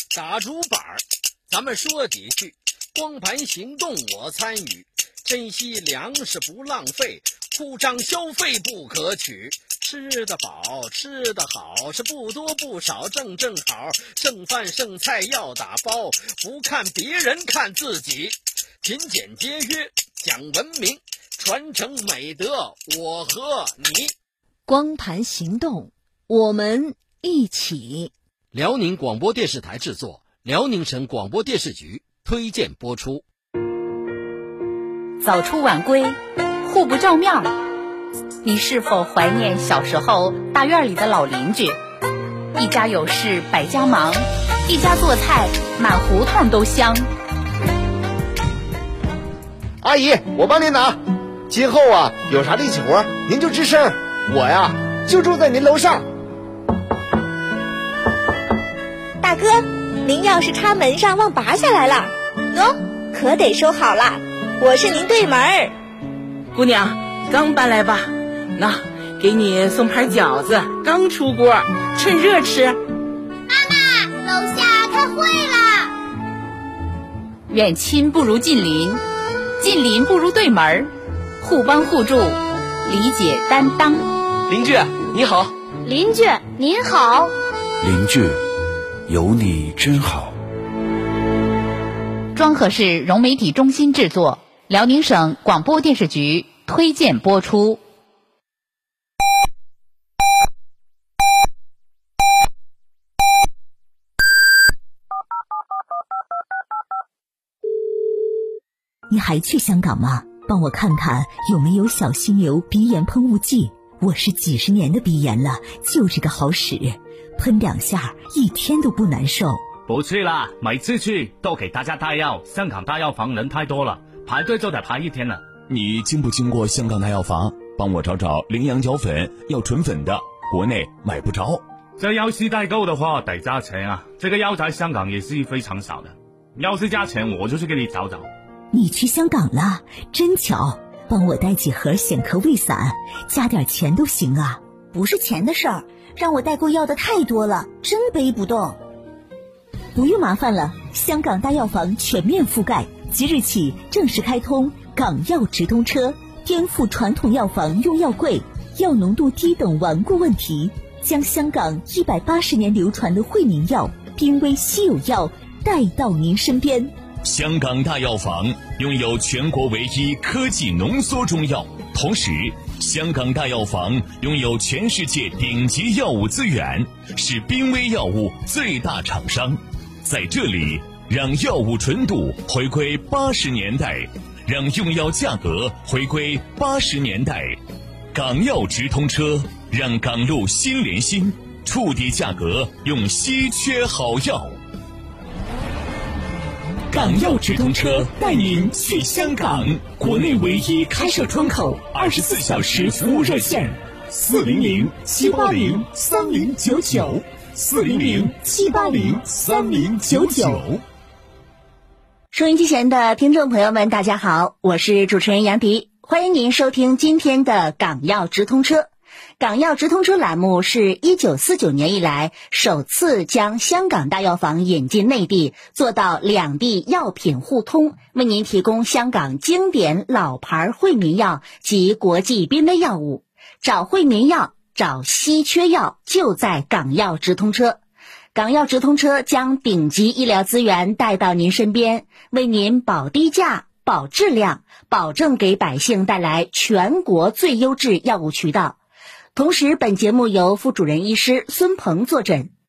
打竹板儿，咱们说几句。光盘行动我参与，珍惜粮食不浪费，铺张消费不可取。吃得饱，吃得好，是不多不少，正好。剩饭剩菜要打包，不看别人看自己。勤俭节约讲文明，传承美德我和你。 光盘行动，我们一起。 辽宁广播电视台制作，辽宁省广播电视局推荐播出。 早出晚归，互不照面。你是否怀念小时候大院里的老邻居？一家有事百家忙，一家做菜满胡同都香。 阿姨，我帮您拿。今后啊，有啥力气活您就吱声，我呀就住在您楼上。 大哥，您钥匙插门上忘拔下来了，喏，可得收好了。我是您对门儿。 姑娘，刚搬来吧？那给你送盘饺子，刚出锅，趁热吃。 妈妈，楼下开会了。 远亲不如近邻，近邻不如对门，互帮互助，理解担当。 邻居你好。 邻居您好。 邻居有你真好。 庄河市融媒体中心制作，辽宁省广播电视局推荐播出。 你还去香港吗？帮我看看有没有小犀牛鼻炎喷雾剂。我是几十年的鼻炎了，就这个好使，喷2下一天都不难受。 不去了，每次去都给大家带药，香港大药房人太多了，排队就得排1天了。 你经不经过香港大药房？帮我找找羚羊角粉，要纯粉的，国内买不着。 这要是代购的话得加钱啊，这个药在香港也是非常少的，要是加钱我就去给你找找。 你去香港了，真巧，帮我带几盒显壳胃散，加点钱都行啊。 不是钱的事儿，让我代购要的太多了，真背不动。 不用麻烦了，香港大药房全面覆盖，即日起正式开通港药直通车，颠覆传统药房用药贵、药浓度低等顽固问题，将香港180年流传的惠民药、濒危稀有药带到您身边。 香港大药房拥有全国唯一科技浓缩中药，同时香港大药房拥有全世界顶级药物资源，是濒危药物最大厂商。在这里，让药物纯度回归80年代，让用药价格回归80年代。港药直通车，让港路心连心，触底价格用稀缺好药。港药直通车带您去香港，国内唯一开设窗口，24小时服务热线，400-780-3099，400-780-3099。 收音机前的听众朋友们，大家好，我是主持人杨迪，欢迎您收听今天的港药直通车。港药直通车栏目是1949年以来首次将香港大药房引进内地，做到两地药品互通，为您提供香港经典老牌惠民药及国际濒危药物。找惠民药，找稀缺药，就在港药直通车。港药直通车将顶级医疗资源带到您身边，为您保低价、保质量，保证给百姓带来全国最优质药物渠道。同时，本节目由副主任医师孙鹏坐诊。